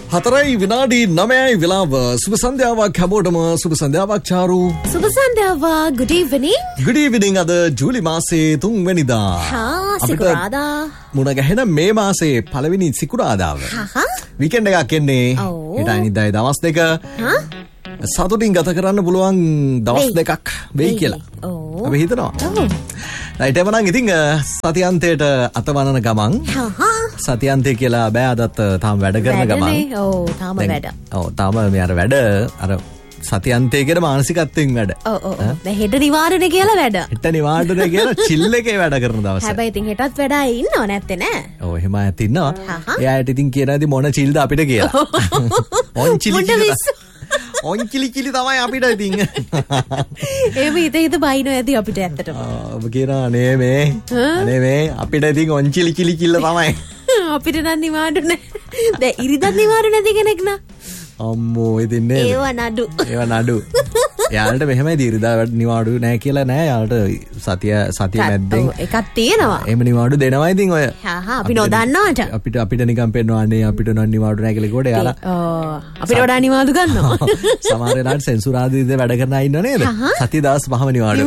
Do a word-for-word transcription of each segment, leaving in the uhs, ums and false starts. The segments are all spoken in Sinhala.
හතරයි විනාඩි නවයයි වෙලාව. සුබ සන්ධ්‍යාවක් හැමෝටම. සුබ සන්ධ්‍යාවක් චාරු. සුබ සන්ධ්‍යාවක්. good evening. good evening. අද ජූලි මාසේ තුන් වෙනිදා. හා සිකුරාදා. මුණ ගැහෙන මේ මාසේ පළවෙනි සිකුරාදාව. හා වීකෙන්ඩ් එකක් එන්නේ. ඊට අනිද්දායි දවස් දෙක. හා සතුටින් ගත කරන්න පුළුවන් දවස් දෙකක් වෙයි කියලා. ඔව්. අපි හිතනවා. ඔව්. රයිට් එවනම් ඉතින් සතියන්තයට අතවනන ගමන් හා සතියන්තය කියලා බෑ අදත් තාම වැඩ කරන ගමන්. ඔව් තාම වැඩ. ඔව් තාම මේ අර වැඩ අර සතියන්තය කියන මානසිකත්වයෙන් වැඩ. ඔව් ඔව්. දැන් හෙට නිවාරණය කියලා වැඩ. හෙට නිවාරණය කියලා චිල් එකේ වැඩ කරන දවස. හැබැයි ඉතින් හෙටත් වැඩ අය ඉන්නව නැත්තේ නෑ. ඔව් එහෙම ඇත් ඉන්නවා. හා. එයාට ඉතින් කියනවාදී මොන චිල්ද අපිට කියලා. ඔන් චිලි කියලා. ඔන් කිලි කිලි තමයි අපිට ඉතින්. එහෙම හිත හිත බයිනෝ ඇති අපිට ඇත්තටම. ඔබ කියනවා නේ මේ අනේ මේ අපිට ඉතින් ඔන් චිලි කිලි කිල්ල තමයි. අපිට නම් නිවාඩු නෑ. දැන් ඉරිදත් නිවාඩු නැති කෙනෙක් නා. අම්මෝ ඉතින් නේද? ඒව නඩු. ඒව නඩු. යාලට මෙහෙමයි ඉරිදා නිවාඩු නෑ කියලා නෑ. යාලට සතිය සතිය මැද්දෙන් එකක් තියෙනවා. එහෙම නිවාඩු දෙනවා ඉතින් ඔය. හා හා අපි නොදන්නවට. අපිට අපිට නිකන් පෙන්නවන්නේ අපිට නම් නිවාඩු නෑ කියලා කොට යාලා. ඔව් අපිට වඩා නිවාඩු ගන්නවා. සමහර වෙලාවට සෙන්සුරාදීද වැඩ කරන අය ඉන්නව නේද? සතිය දවස් පහම නිවාඩු.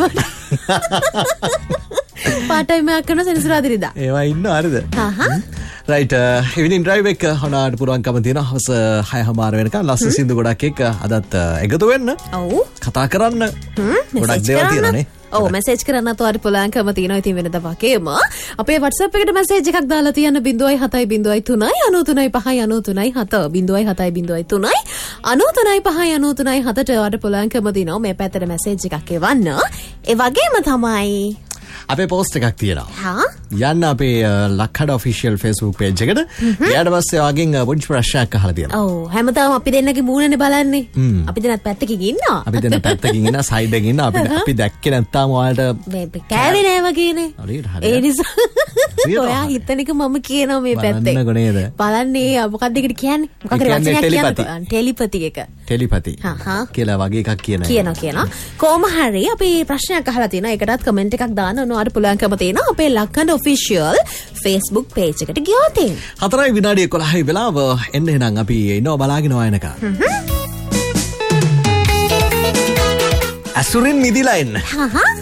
පාට් ටයිම් එකක් කරන සෙන්සුරාදිරිදා. ඒවා ඉන්න හරිද? හා රයිට් ඉවිනින් ඩ්‍රයිව් එක හොනාට පුරුවන්කම තියෙන හවස හය හමාර වෙනකන් ලස්සන සින්දු ගොඩක් එක්ක අදත් එකතු වෙන්න. ඔව්. කතා කරන්න. ගොඩක් දේවල් තියෙනනේ. ඔව් මැසේජ් කරන්න තවත් පුළුවන්කම තියෙනවා ඉතින් වෙනද වගේම අපේ WhatsApp එකට මැසේජ් එකක් දාලා තියන්න zero seven seven zero three nine nine three five nine three seven zero seven seven three nine nine three five nine three seven ට වඩ පුළුවන්කම තියෙනවා මේ පැත්තට මැසේජ් එකක් එවන්න. ඒ වගේම තමයි අපේ පෝස්ට් එකක් තියෙනවා. හා යන්න අපේ ලක්හඩ ඔෆිෂියල් Facebook page එකට. එයාට පස්සේ වගේන් පුංචි ප්‍රශ්නයක් අහලා තියෙනවා. ඔව් හැමදාම අපි දෙන්නගේ මූණනේ බලන්නේ. අපි දෙන්නත් පැත්තකින් ඉන්නවා. අපි දෙන්න පැත්තකින් ඉන්නවා සයිඩ් එකකින් ඉන්නවා. අපි අපි දැක්කේ නැත්නම් ඔයාලට මේ කෑවේ නෑ වගේනේ. හරියට ඒ හරියට. නිසා ඔයා හිතන එක මම කියනවා මේ පැත්තේ. බලන්නකො නේද? බලන්නේ මොකක්ද ඒකට කියන්නේ? මොකක්ද ඒ කියන්නේ වචනයක් ටෙලිපති. කියන්නේ? ටෙලිපති එක. ටෙලිපති හා හා කියලා වගේ එකක් කියනවා. කියනවා කියනවා. කොහොම හරි අපි ප්‍රශ්නයක් අහලා තියෙනවා. ඒකටත් කමෙන්ට් එකක් දාන්න ඕනවාට පුළුවන්කම තියෙනවා. අපේ ලක්කන්ඩ ඔෆිෂියල් Facebook page එකට ගියොත්. හතරයි විනාඩි එකොළහයි වෙලාව එන්න එහෙනම් අපි ඉන්නවා බලාගෙන වයනක. ඇසුරින් මිදිලා එන්න. හා හා